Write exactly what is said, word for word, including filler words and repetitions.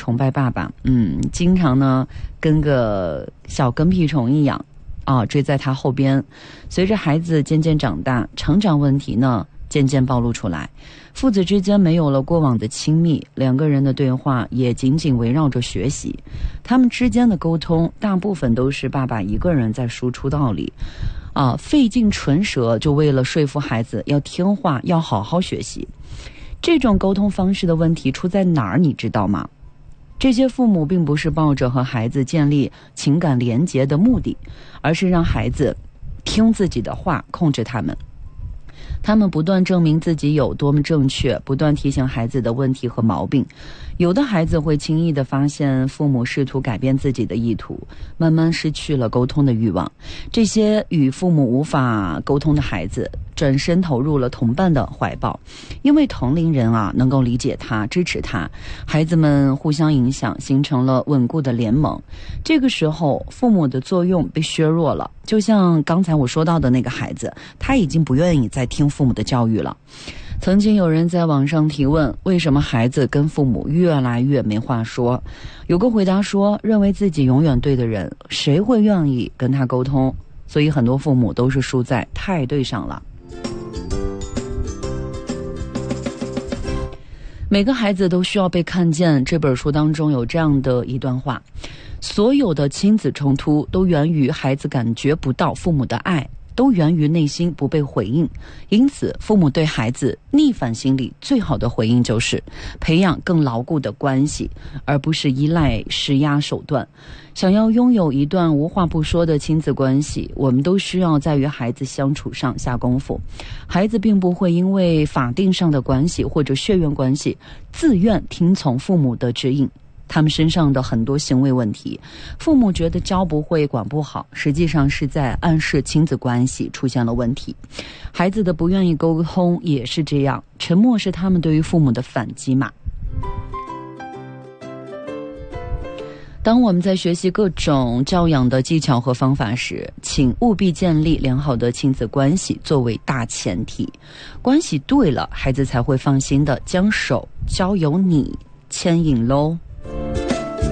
崇拜爸爸，嗯，经常呢跟个小跟屁虫一样啊，追在他后边。随着孩子渐渐长大，成长问题呢渐渐暴露出来，父子之间没有了过往的亲密，两个人的对话也仅仅围绕着学习。他们之间的沟通大部分都是爸爸一个人在输出道理啊，费尽唇舌就为了说服孩子要听话，要好好学习。这种沟通方式的问题出在哪儿，你知道吗？这些父母并不是抱着和孩子建立情感连结的目的，而是让孩子听自己的话，控制他们。他们不断证明自己有多么正确，不断提醒孩子的问题和毛病。有的孩子会轻易地发现父母试图改变自己的意图，慢慢失去了沟通的欲望。这些与父母无法沟通的孩子转身投入了同伴的怀抱，因为同龄人啊能够理解他，支持他，孩子们互相影响，形成了稳固的联盟。这个时候父母的作用被削弱了，就像刚才我说到的那个孩子，他已经不愿意再听父母的教育了。曾经有人在网上提问，为什么孩子跟父母越来越没话说？有个回答说，认为自己永远对的人，谁会愿意跟他沟通？所以很多父母都是输在太对上了。每个孩子都需要被看见。这本书当中有这样的一段话，所有的亲子冲突都源于孩子感觉不到父母的爱，都源于内心不被回应。因此父母对孩子逆反心理最好的回应就是培养更牢固的关系，而不是依赖施压手段。想要拥有一段无话不说的亲子关系，我们都需要在与孩子相处上下功夫。孩子并不会因为法定上的关系或者血缘关系自愿听从父母的指引，他们身上的很多行为问题，父母觉得教不会管不好，实际上是在暗示亲子关系出现了问题。孩子的不愿意沟通也是这样，沉默是他们对于父母的反击嘛。当我们在学习各种教养的技巧和方法时，请务必建立良好的亲子关系作为大前提。关系对了，孩子才会放心的将手交由你牵引喽。